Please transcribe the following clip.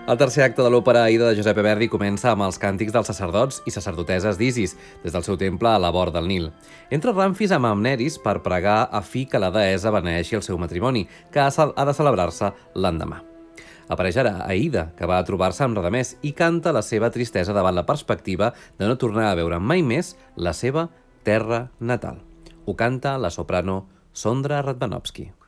El tercer acte de l'òpera Aida de Giuseppe Verdi comença amb els càntics dels sacerdots i sacerdoteses d'Isis, des del seu temple a la vora del Nil. Entra Ramfis amb Amneris per pregar a fi que la deessa beneeixi el seu matrimoni, que ha de celebrar-se l'endemà. Apareix ara Aida, que va a trobar-se amb Radamès i canta la seva tristesa davant la perspectiva de no tornar a veure mai més la seva terra natal. Ho canta la soprano Sondra Radvanovsky.